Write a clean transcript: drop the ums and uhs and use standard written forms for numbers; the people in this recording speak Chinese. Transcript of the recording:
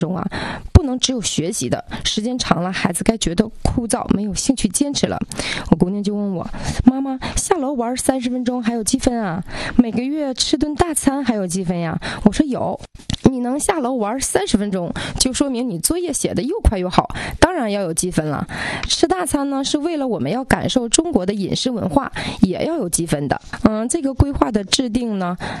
中啊，不能只有学习的，时间长了，孩子该觉得枯燥，没有兴趣坚持了。我姑娘就问我，妈妈，下楼玩30分钟还有积分啊？每个月吃顿大餐还有积分呀？我说有。你能下楼玩30分钟，就说明你作业写得又快又好，当然要有积分了。吃大餐呢，是为了我们要感受中国的饮食文化，也要有积分的。这个规划的制定呢，